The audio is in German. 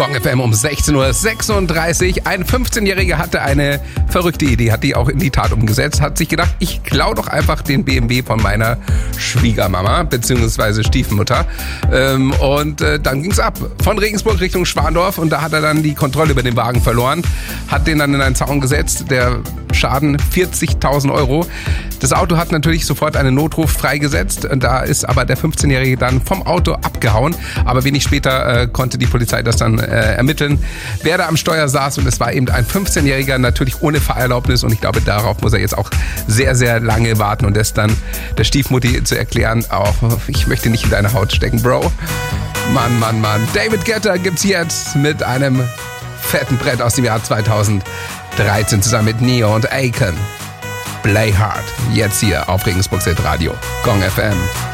Gong FM um 16.36 Uhr. Ein 15-Jähriger hatte eine verrückte Idee, hat die auch in die Tat umgesetzt, hat sich gedacht, ich klaue doch einfach den BMW von meiner Schwiegermama bzw. Stiefmutter. Dann ging's ab. Von Regensburg Richtung Schwandorf und da hat er dann die Kontrolle über den Wagen verloren, hat den dann in einen Zaun gesetzt. Der Schaden 40.000 Euro. Das Auto hat natürlich sofort einen Notruf freigesetzt. Da ist aber der 15-Jährige dann vom Auto abgehauen. Aber wenig später konnte die Polizei das dann ermitteln, wer da am Steuer saß. Und es war eben ein 15-Jähriger, natürlich ohne Fahrerlaubnis. Und ich glaube, darauf muss er jetzt auch sehr, sehr lange warten und das dann der Stiefmutti zu erklären, auch ich möchte nicht in deine Haut stecken, Bro. Mann, Mann, Mann. David Guetta gibt's jetzt mit einem fetten Brett aus dem Jahr 2013 zusammen mit Neo und Akon. Play Hard. Jetzt hier auf Regensburg Radio. Gong FM.